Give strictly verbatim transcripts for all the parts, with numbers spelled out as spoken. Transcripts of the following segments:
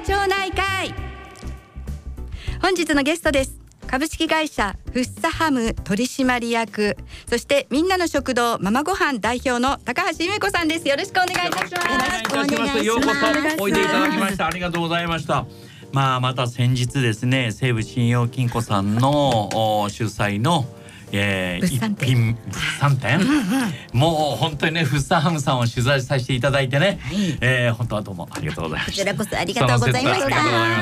町内会。本日のゲストです。株式会社フッサハム取締役、そしてみんなの食堂ママごはん代表の高橋由美子さんです。よろしくお願いいたします。 よろしくお願いいたします。ようこそおいでいただきました。ありがとうございました。まあまた先日ですね、西武信用金庫さんの主催のえー、一品物産展もう本当にね、フッサハムさんを取材させていただいてね、はい、えー、本当はどうもありがとうございました。 こちらこそありがとうございました。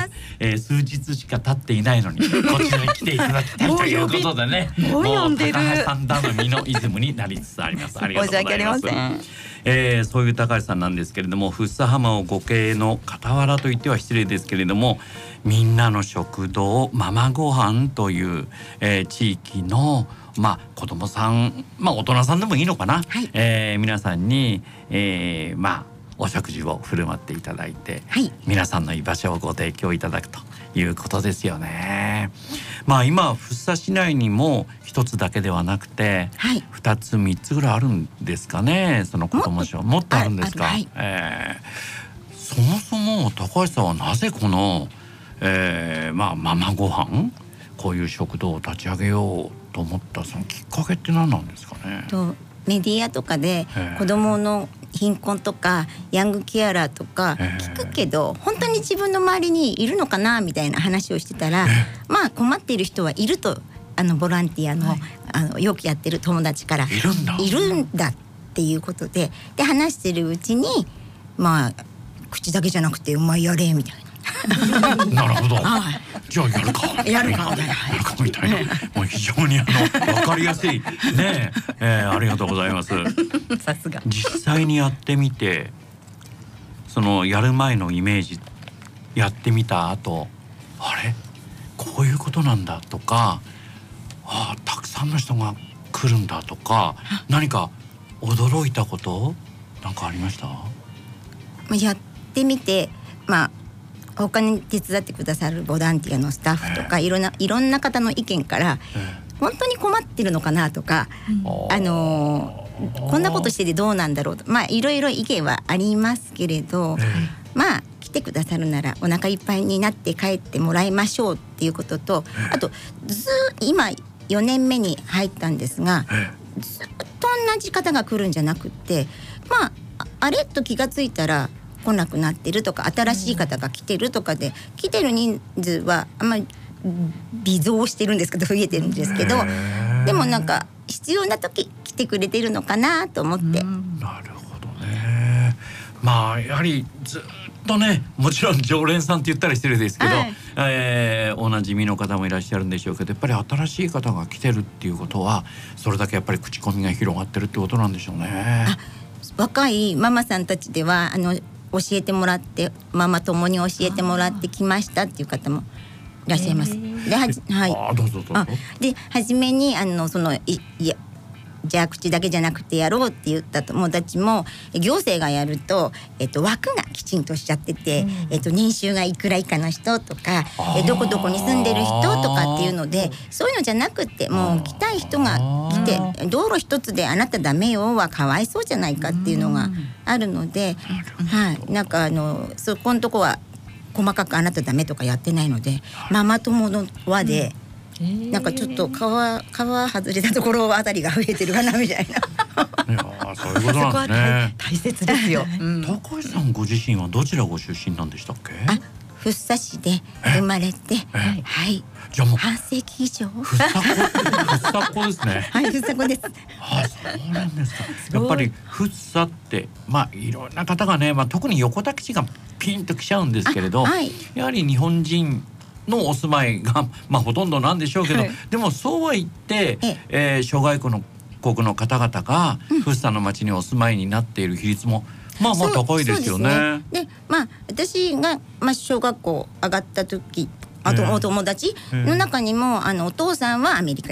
えー、数日しか経っていないのにこちらに来ていただきたいということでね、 もう呼んでる、 もう高橋さん頼みのイズムになりつつあります。ありがとうございます。 申し訳ありません。 えー、そういう高橋さんなんですけれども、フッサハムをご経営の傍らと言っては失礼ですけれども、みんなの食堂ママごはんという、えー、地域のまあ子供さん、まあ大人さんでもいいのかな、はい、えー、皆さんに、えー、まあお食事を振る舞っていただいて、はい、皆さんの居場所をご提供いただくということですよね。まあ今福生市内にも一つだけではなくて、はい、二つ三つぐらいあるんですかね、その子供所。もっとあるんですか。はい、えー、そもそも高橋さんはなぜこの、えー、まあママごはん、こういう食堂を立ち上げようと思ったそのきっかけって何なんですかね。 とメディアとかで子どもの貧困とかヤングケアラーとか聞くけど、本当に自分の周りにいるのかなみたいな話をしてたら、まあ困っている人はいると、あのボランティアの、はい、あのよくやってる友達からいるんだいるんだっていうことで、で話してるうちに、まあ口だけじゃなくてお前やれみたいな。 なるほど。じゃあやるか。 やるか。 やるかみたいな。もう非常にあの分かりやすいね、えー、ありがとうございます。 さすが。 実際にやってみて、そのやる前のイメージやってみた後、あれこういうことなんだとか、あ、たくさんの人が来るんだとか、何か驚いたことなんかありました？ やってみて、まあ他に手伝ってくださるボランティアのスタッフとか、いろんないろんな方の意見から、本当に困ってるのかなとか、あのー、こんなことしててどうなんだろうと、まあいろいろ意見はありますけれど、まあ来てくださるならお腹いっぱいになって帰ってもらいましょうっていうことと、あとず今よねんめに入ったんですが、ずっと同じ方が来るんじゃなくって、まああれと気がついたら来なくなってるとか、新しい方が来てるとかで、来てる人数はあんまり微増してるんですけど、増えてるんですけど、でもなんか必要な時来てくれてるのかなと思って。 なるほどね。まあやはりずっとね、もちろん常連さんって言ったら失礼ですけど、はい、えー、おなじみの方もいらっしゃるんでしょうけど、やっぱり新しい方が来てるっていうことは、それだけやっぱり口コミが広がってるってことなんでしょうね。 あ、若いママさんたちではあの教えてもらって、ママ友に教えてもらってきましたっていう方もいらっしゃいます。で、はじ、はい。 あ、どうぞどうぞ。 あ、で、初めにあのそのいいや。じゃあ口だけじゃなくてやろうって言った友達も、行政がやると、えっと、枠がきちんとしちゃってて、うん、えっと、年収がいくら以下の人とか、えどこどこに住んでる人とかっていうので、そういうのじゃなくて、もう来たい人が来て、道路一つであなたダメよはかわいそうじゃないかっていうのがあるので、うん、はい、なんかあのそこのとこは細かくあなたダメとかやってないので、ママ友の輪で、うん、なんかちょっと皮皮外れたところあたりが増えてるかなみたいな。 いや、そういうことなんですね。 大切ですよ。うん、 高橋さんご自身はどちらご出身なんでしたっけ？ あ、福生市で生まれて、はい。 じゃあもう半世紀以上。 福生子、福生子ですね。 はい、福生子です。 あ、そうなんですか。やっぱり福生ってまあいろんな方がね、まあ特に横田基地がピンときちゃうんですけれど、はい、やはり日本人のお住まいがまあほとんどなんでしょうけど、はい、でもそうは言って、ええー、諸外国の国の方々が福生の町にお住まいになっている比率も、うん、まあまあ高いですよね。 で、ね、まあ私がまあ小学校上がった時、あとお友達の中にも、あのお父さんはアメリカ